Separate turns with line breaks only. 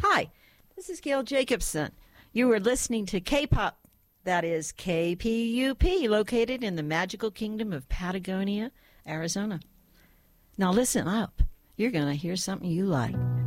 Hi, this is Gail Jacobson. You are listening to K-Pop, that is KPUP, located in the magical kingdom of Patagonia, Arizona. Now listen up. You're going to hear something you like.